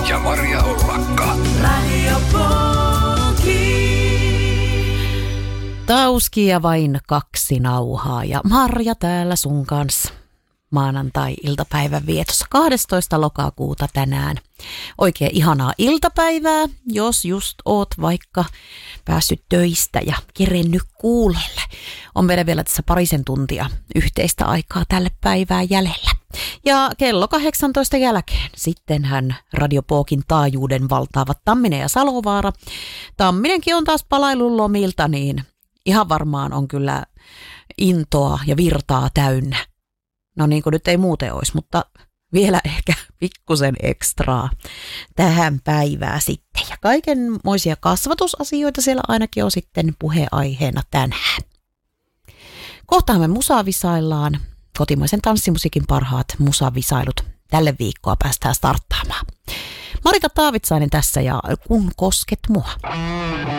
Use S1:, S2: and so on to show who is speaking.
S1: ja Maria Ollakka.
S2: Radio Poki.
S3: Tauskia vain 2 nauhaa ja Marja täällä sun kanssa. Maanantai-iltapäivän vietossa 12. lokakuuta tänään. Oikein ihanaa iltapäivää, jos just oot vaikka päässyt töistä ja kerennyt kuulolle. On meillä vielä tässä parisen tuntia yhteistä aikaa tälle päivään jäljellä. Ja kello 18 jälkeen sittenhän Radio Pokin taajuuden valtaavat Tamminen ja Salovaara. Tamminenkin on taas palaillut lomilta, niin ihan varmaan on kyllä intoa ja virtaa täynnä. No niin kuin nyt ei muuten olisi, mutta vielä ehkä pikkusen ekstraa tähän päivään sitten. Ja kaikenmoisia kasvatusasioita siellä ainakin on sitten puheenaiheena tänään. Kohtaan me musavisaillaan. Kotimaisen tanssimusiikin parhaat musavisailut tälle viikkoa päästään starttaamaan. Marika Taavitsainen tässä ja Kun kosket mua.